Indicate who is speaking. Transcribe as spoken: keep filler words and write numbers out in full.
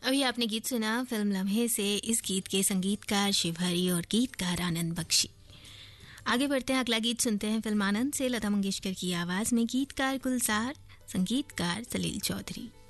Speaker 1: अभी आपने गीत सुना फिल्म लम्हे से। इस गीत के संगीतकार शिवहरी और गीतकार आनंद बख्शी। आगे बढ़ते हैं, अगला गीत सुनते हैं फिल्म आनंद से। लता मंगेशकर की आवाज में, गीतकार गुलजार, संगीतकार सलील चौधरी।